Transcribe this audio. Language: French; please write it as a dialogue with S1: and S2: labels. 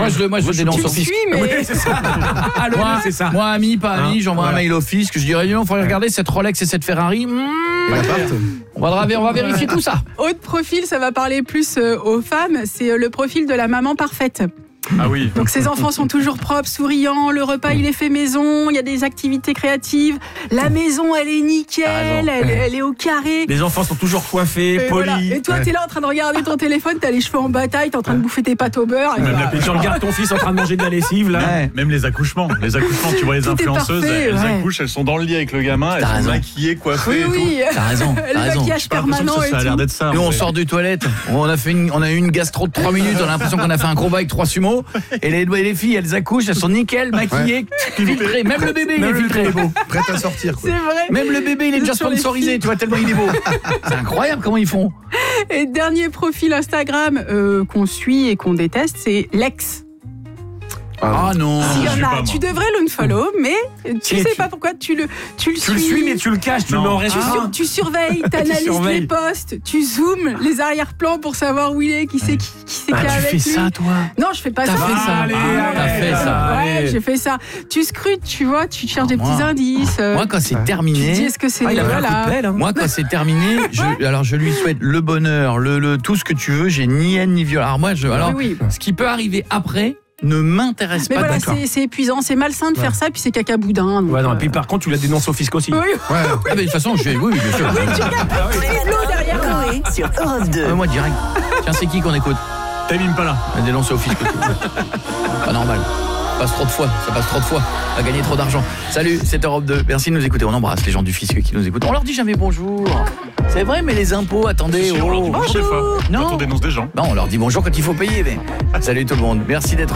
S1: Moi, je dénonce au fisc.
S2: Mais...
S3: Oui, c'est ça. C'est ça.
S1: Moi, ami, pas ami, j'envoie un mail au fisc. Je dirais, non, faudrait regarder cette Rolex et cette Ferrari. On va vérifier tout ça.
S2: Autre profil, ça va parler plus aux femmes, c'est le profil de la maman parfaite.
S4: Ah oui.
S2: Donc ses enfants sont toujours propres, souriants, le repas il est fait maison, il y a des activités créatives, la maison elle est nickel, elle est au carré.
S3: Les enfants sont toujours coiffés, polis.
S2: Voilà. Et toi t'es là en train de regarder ton téléphone, t'as les cheveux en bataille, t'es en train de bouffer tes pâtes au beurre.
S3: Et tu regardes ton fils en train de manger de la lessive là.
S1: Ouais.
S4: Même les accouchements, tu vois les
S2: Tout est
S4: influenceuses,
S2: parfait,
S4: elles
S2: ouais.
S4: accouchent, elles sont dans le lit avec le gamin, elles sont maquillées, coiffées
S2: Oui.
S1: T'as raison.
S2: Le maquillage permanent et
S4: ça a l'air
S2: tout.
S4: d'être ça.
S1: Nous, on sort des toilettes, on a eu une gastro de 3 minutes, on a l'impression qu'on a fait un combat avec 3 sumos, et les filles, elles accouchent, elles sont nickel, maquillées, filtrées, même le bébé il est filtré.
S5: Prêt à sortir, quoi.
S2: C'est vrai.
S1: Même le bébé il est déjà
S2: Sur les
S1: sponsorisé,
S2: filles.
S1: tu vois, tellement il est beau. C'est incroyable comment ils font.
S2: Et dernier profil Instagram qu'on suit et qu'on déteste, c'est l'ex.
S1: Ah non.
S2: S'il y
S4: je
S2: en
S4: suis
S2: a,
S4: pas, moi.
S2: tu devrais l'unfollow, mais tu
S3: Et
S2: sais
S3: tu-
S2: pas pourquoi tu le
S3: Tu le suis mais tu le caches, tu le mets en réseau.
S2: Tu surveilles, t'analyses
S3: surveilles.
S2: les posts, tu zoomes les arrière-plans pour savoir où il est, qui c'est qui c'est qui est
S1: Tu
S2: avec
S1: fais
S2: lui.
S1: ça toi.
S2: Non, je fais pas
S1: T'as
S2: ça.
S1: fait ça.
S3: Allez,
S1: T'as fait ça.
S2: Ouais,
S3: allez.
S2: j'ai fait ça. Tu scrutes, tu vois, tu cherches des
S1: Moi.
S2: petits indices.
S1: Moi quand c'est
S2: tu te dis
S1: terminé,
S2: est-ce que c'est
S3: Il a pris un coup de
S2: voilà.
S3: pelle. Hein.
S1: moi quand c'est terminé, je lui souhaite le bonheur, le tout ce que tu veux, j'ai ni haine ni violence. Alors moi
S2: Oui.
S1: ce qui peut arriver après ne m'intéresse
S2: Mais
S1: pas.
S2: voilà,
S1: D'accord.
S2: c'est épuisant, c'est malsain de faire ça, puis c'est caca boudin. donc,
S3: Ouais, non, et puis par contre, tu la dénonces au fisc aussi.
S2: Oui,
S1: Ah, mais de toute façon, oui, bien sûr.
S2: derrière.
S6: Coé sur Europe 2.
S1: Moi direct. Tiens, c'est qui qu'on écoute?
S4: T'aimes pas là.
S1: La dénonce au fisc. Pas normal. Ça passe trop de fois. On va gagner trop d'argent. Salut, c'est Europe 2. Merci de nous écouter. On embrasse les gens du fisc qui nous écoutent. On leur dit jamais bonjour. C'est vrai, mais les impôts, attendez.
S4: On leur dit bonjour des fois.
S1: Non.
S4: Quand on dénonce des gens.
S1: Non, on leur dit bonjour quand il faut payer. Mais... Salut tout le monde. Merci d'être